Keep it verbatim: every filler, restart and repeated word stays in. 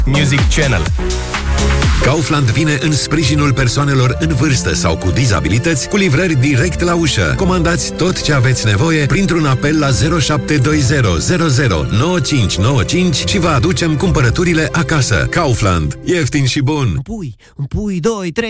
Music Channel. Kaufland vine în sprijinul persoanelor în vârstă sau cu dizabilități, cu livrări direct la ușă. Comandați tot ce aveți nevoie printr-un apel la zero șapte doi zero zero zero nouă cinci nouă cinci și vă aducem cumpărăturile acasă. Kaufland. Ieftin și bun. Un pui, un pui, doi, trei.